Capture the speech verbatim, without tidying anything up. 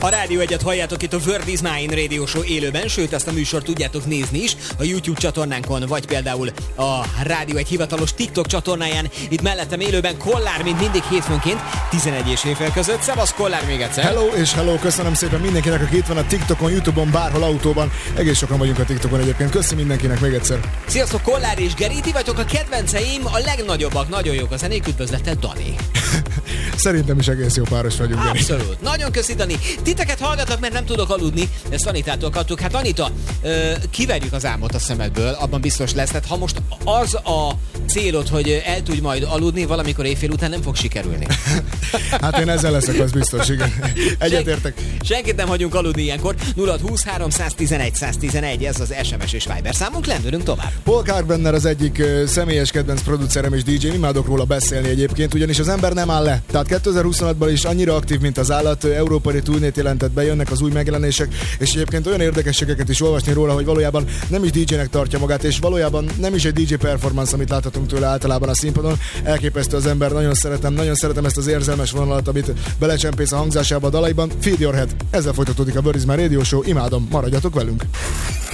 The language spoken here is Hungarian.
A Rádió Egyet halljátok itt a Word is Mine Radio Show élőben, sőt ezt a műsort tudjátok nézni is a YouTube csatornánkon, vagy például a Rádió Egy hivatalos TikTok csatornáján. Itt mellettem élőben Kollár, mint mindig hétfőnként tizenegy és éjfél között. Szevasz Kollár még egyszer! Hello és hello, köszönöm szépen mindenkinek, aki itt van a TikTokon, YouTube-on, bárhol, autóban. Egész sokan vagyunk a TikTokon egyébként. Köszi mindenkinek még egyszer. Sziasztok, Kollár és Geri, ti vagytok a kedvenceim, a legnagyobbak, nagyon jók a zenék, üdvözlettel Dani. Szerintem is egész jó páros vagyunk, Geri. Abszolút. Nagyon köszi, Dani. Titeket hallgatok, mert nem tudok aludni. Ezt Anitától kaptuk. Hát Anita, ö, kiverjük az álmot a szemedből, abban biztos lesz. Tehát ha most az a célod, hogy el tudj majd aludni, valamikor éjfél után nem fog sikerülni. Hát én ezzel leszek, az biztos, igen. Egyetértek. Sen, senkit nem hagyunk aludni ilyenkor. nulla húsz háromszáztizenegy száztizenegy, ez az es em es és Viber számunk, lendülünk tovább. Paul Carpenter az egyik uh, személyes kedvenc producerem és dé jé, imádok róla beszélni egyébként, ugyanis az ember nem áll le. Tehát kétezer-huszonhatban is annyira aktív, mint az állat, európai turnét jelentett be, jönnek az új megjelenések, és egyébként olyan érdekességeket is olvasni róla, hogy valójában nem is dé jének tartja magát, és valójában nem is egy dé jé performance, amit láthatunk tőle általában a színpadon. Elképesztő az ember, nagyon szeretem, nagyon szeretem ezt az érzelmes vonalat, amit belecsempész a hangzásába a dalaiban. Feed Your Head. Ezzel folytatódik a Word is Mine Radio Show, imádom, maradjatok velünk!